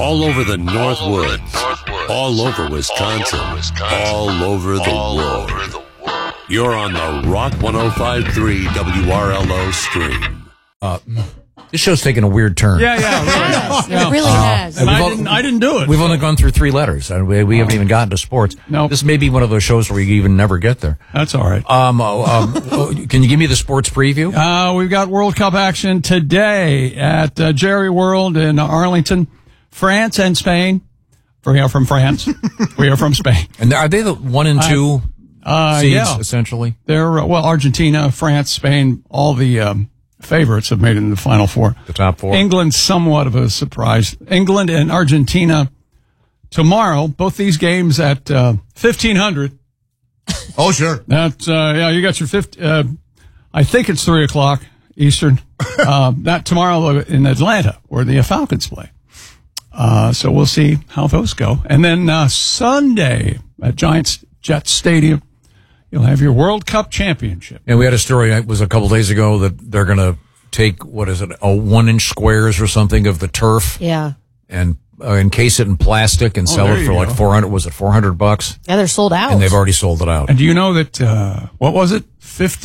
All over the Northwoods. All over Wisconsin. All over the world. You're on the Rock 105.3 WRLO stream. This show's taken a weird turn. Yeah. It really has. And I didn't do it. We've only gone through 3 letters, and we haven't even gotten to sports. No. This may be one of those shows where you even never get there. That's all right. Can you give me the sports preview? We've got World Cup action today at Jerry World in Arlington, France and Spain. We are from France. We are from Spain. And are they the 1 and 2 seeds, essentially? They're, Argentina, France, Spain, all the favorites have made it in the Final Four. The top 4. England, somewhat of a surprise. England and Argentina tomorrow, both these games at 1500. Oh, sure. That's, you got your I think it's 3 o'clock Eastern. That tomorrow in Atlanta, where the Falcons play. So we'll see how those go. And then Sunday at Jets Stadium, you'll have your World Cup championship. And we had a story, it was a couple days ago, that they're going to take, 1-inch squares or something of the turf. Yeah. And encase it in plastic and sell it for like $400. Yeah, they're sold out. And they've already sold it out. And do you know that, what was it?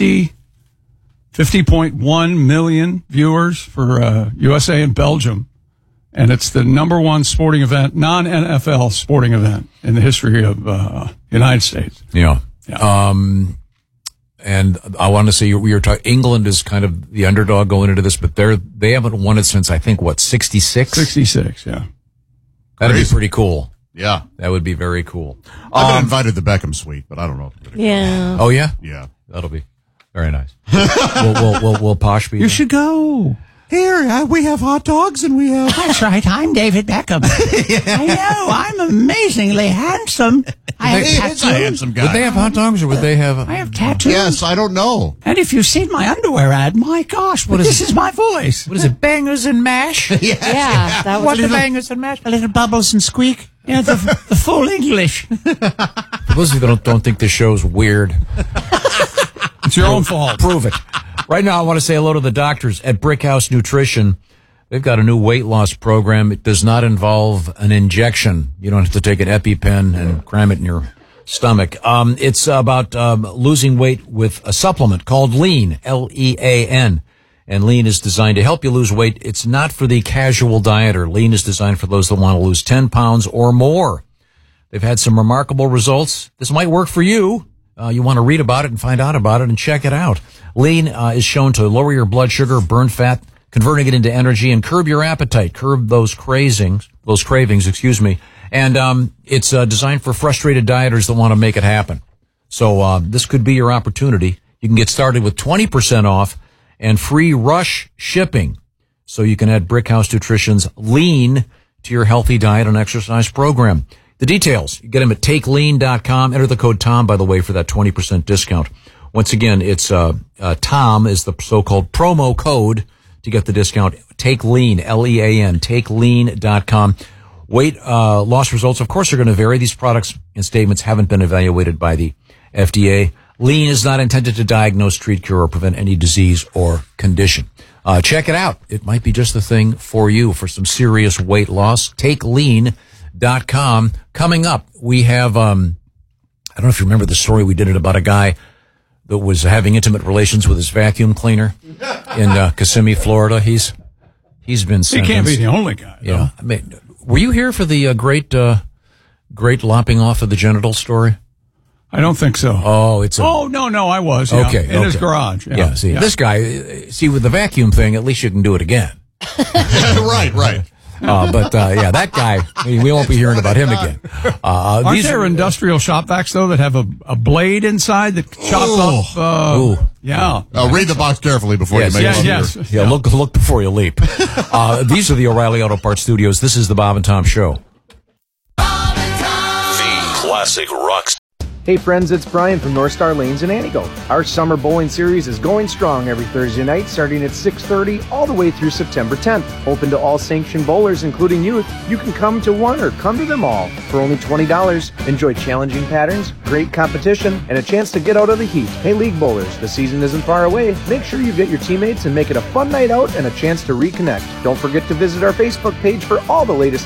50.1 million viewers for USA and Belgium. And it's the number 1 sporting event, non-NFL sporting event in the history of United States. Yeah. And I want to say we were talking, England is kind of the underdog going into this, but they haven't won it since, I think, 66? 66, yeah. That'd be pretty cool. Yeah. That would be very cool. I've been invited to the Beckham suite, but I don't know. Yeah. Oh, yeah? Yeah. That'll be very nice. Will Posh be You should go. Here, we have hot dogs and we have... That's right. I'm David Beckham. I know. I'm amazingly handsome. I have tattoos. a handsome guy. Would they have hot dogs or would they have... I have tattoos. Yes, I don't know. And if you've seen my underwear ad, my gosh, this is my voice. What is it, bangers and mash? Yeah, that was What is bangers and mash? A little bubbles and squeak. Yeah, the full English. For those of you that don't think this show's weird, It's your own fault. prove it. Right now, I want to say hello to the doctors at Brickhouse Nutrition. They've got a new weight loss program. It does not involve an injection. You don't have to take an EpiPen and cram it in your stomach. It's about losing weight with a supplement called Lean, Lean. And Lean is designed to help you lose weight. It's not for the casual dieter. Lean is designed for those that want to lose 10 pounds or more. They've had some remarkable results. This might work for you. You want to read about it and find out about it and check it out. Lean is shown to lower your blood sugar, burn fat, converting it into energy, and curb your appetite, curb those cravings, And it's designed for frustrated dieters that want to make it happen. So this could be your opportunity. You can get started with 20% off and free rush shipping. So you can add Brickhouse Nutrition's Lean to your healthy diet and exercise program. The details, you get them at takelean.com. Enter the code TOM, by the way, for that 20% discount. Once again, it's TOM is the so-called promo code to get the discount. Take Lean, Lean, takelean.com. Weight loss results, of course, are going to vary. These products and statements haven't been evaluated by the FDA. Lean is not intended to diagnose, treat, cure, or prevent any disease or condition. Check it out. It might be just the thing for you for some serious weight loss. TakeLean.com. Coming up, we have, I don't know if you remember the story we did it about a guy that was having intimate relations with his vacuum cleaner in Kissimmee, Florida. He's been sentenced. He can't be the only guy. Yeah. I mean, were you here for the great lopping off of the genital story? I don't think so. Oh, it's no, I was. Yeah. Okay. In his garage. Yeah, this guy, with the vacuum thing, at least you can do it again. Right. That guy, we won't be hearing about him again. Aren't there industrial shop vacs, though, that have a blade inside that chops up? Yeah. Read the box carefully before you make it. Yes. Yeah, look before you leap. These are the O'Reilly Auto Parts Studios. This is the Bob and Tom Show. The classic rocks. Hey friends, it's Brian from North Star Lanes in Antigo. Our summer bowling series is going strong every Thursday night starting at 6:30 all the way through September 10th. Open to all sanctioned bowlers, including youth. You can come to one or come to them all for only $20. Enjoy challenging patterns, great competition, and a chance to get out of the heat. Hey league bowlers, the season isn't far away. Make sure you get your teammates and make it a fun night out and a chance to reconnect. Don't forget to visit our Facebook page for all the latest